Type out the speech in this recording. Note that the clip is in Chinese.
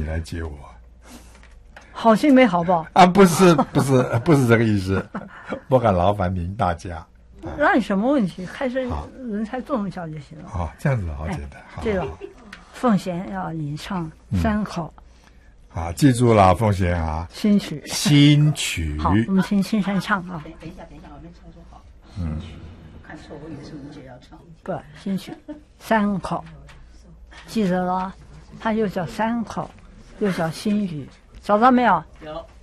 来接我。 好心没好报啊，不是这个意思，不敢劳烦您大家。 那有什么问题？还是人才重要就行了。 哦，这样子好简单。 这个奉贤要吟唱3口。 好，记住了，奉贤啊， 新曲。 新曲。 好，我们听青山唱啊。 等一下，我没操作好。看错，我以为是吴姐要唱。 不，新曲3口，记着了，它又叫3口，又叫新语，找到没有？ 有。